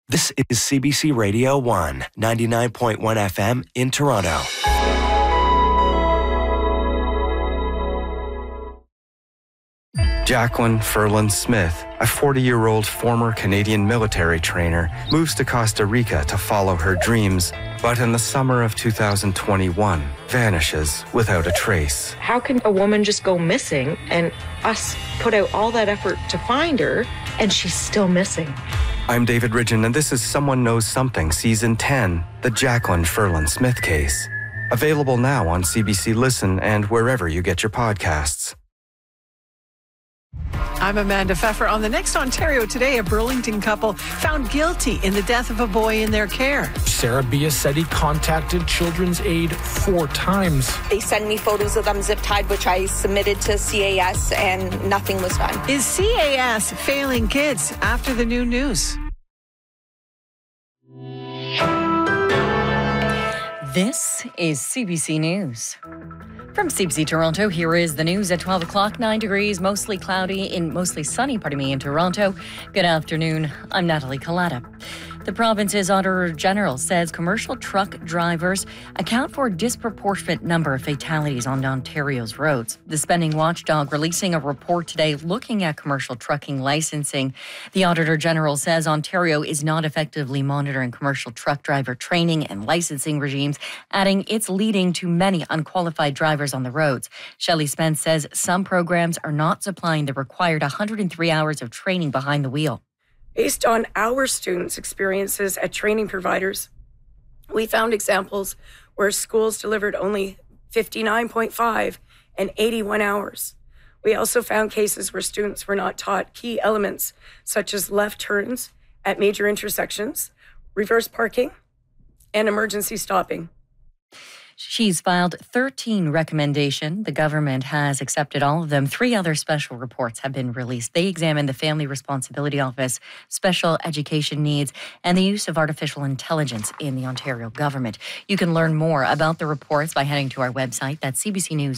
This is CBC Radio 1, 99.1 FM in Toronto. Jacqueline Ferland Smith, a 40-year-old former Canadian military trainer, moves to Costa Rica to follow her dreams, but in the summer of 2021, vanishes without a trace. How can a woman just go missing and us put out all that effort to find her and she's still missing? I'm David Ridgen, and this is Someone Knows Something, Season 10, the Jacqueline Ferland Smith case. Available now on CBC Listen and wherever you get your podcasts. I'm Amanda Pfeffer. On the Next Ontario Today, a Burlington couple found guilty in the death of a boy in their care. Sarah Biasetti contacted Children's Aid 4 times. They sent me photos of them zip-tied, which I submitted to CAS, and nothing was done. Is CAS failing kids after the new news? This is CBC News. From CBC Toronto, here is the news at 12 o'clock. 9 degrees, mostly cloudy, mostly sunny in Toronto. Good afternoon. I'm Natalie Collada. The province's Auditor General says commercial truck drivers account for a disproportionate number of fatalities on Ontario's roads. The spending watchdog releasing a report today looking at commercial trucking licensing. The Auditor General says Ontario is not effectively monitoring commercial truck driver training and licensing regimes, adding it's leading to many unqualified drivers on the roads. Shelley Spence says some programs are not supplying the required 103 hours of training behind the wheel. Based on our students' experiences at training providers, we found examples where schools delivered only 59.5 and 81 hours. We also found cases where students were not taught key elements such as left turns at major intersections, reverse parking, and emergency stopping. She's filed 13 recommendations. The government has accepted all of them. 3 other special reports have been released. They examine the Family Responsibility Office, special education needs, and the use of artificial intelligence in the Ontario government. You can learn more about the reports by heading to our website. That's CBCnews.